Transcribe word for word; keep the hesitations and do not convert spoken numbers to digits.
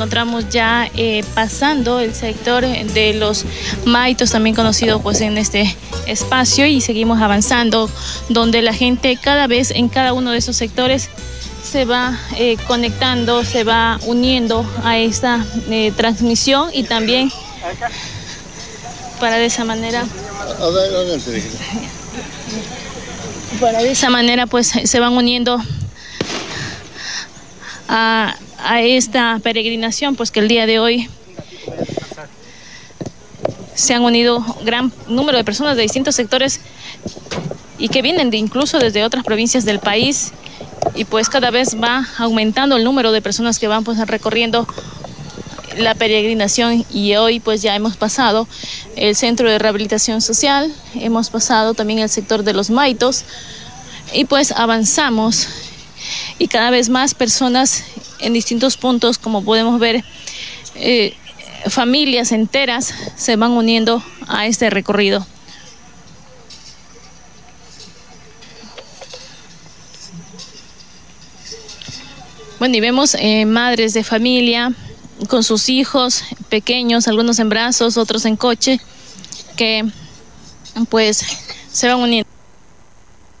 encontramos ya eh, pasando el sector de los Maitos, también conocido pues en este espacio, y seguimos avanzando, donde la gente cada vez en cada uno de esos sectores se va eh, conectando, se va uniendo a esta eh, transmisión, y también para de esa manera para de esa manera pues se van uniendo a, a esta peregrinación, pues que el día de hoy se han unido gran número de personas de distintos sectores y que vienen de incluso desde otras provincias del país, y pues cada vez va aumentando el número de personas que van pues recorriendo la peregrinación. Y hoy pues ya hemos pasado el centro de rehabilitación social, hemos pasado también el sector de los Maitos, y pues avanzamos, y cada vez más personas en distintos puntos, como podemos ver, eh, familias enteras se van uniendo a este recorrido. Bueno, y vemos eh, madres de familia con sus hijos pequeños, algunos en brazos, otros en coche, que pues se van uniendo.